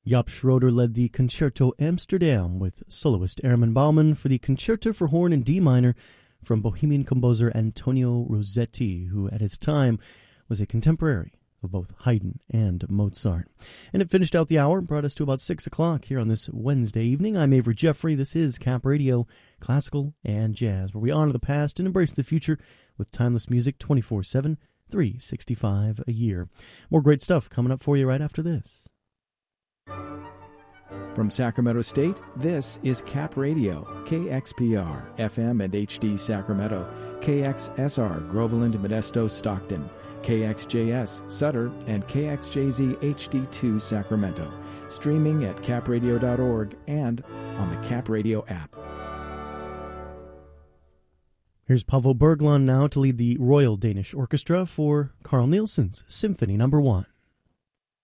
Jaap Schroeder led the Concerto Amsterdam with soloist Herman Baumann for the Concerto for Horn in D minor from Bohemian composer Antonio Rossetti, who at his time was a contemporary of both Haydn and Mozart. And it finished out the hour, brought us to about 6 o'clock here on this Wednesday evening. I'm Avery Jeffrey. This is Cap Radio, classical and jazz, where we honor the past and embrace the future with timeless music 24/7, 365 a year. More great stuff coming up for you right after this. From Sacramento State, this is Cap Radio, KXPR, FM and HD Sacramento, KXSR, Groveland, Modesto, Stockton, KXJS, Sutter, and KXJZ HD2 Sacramento, streaming at capradio.org and on the Cap Radio app. Here's Paavo Berglund now to lead the Royal Danish Orchestra for Carl Nielsen's Symphony No. 1.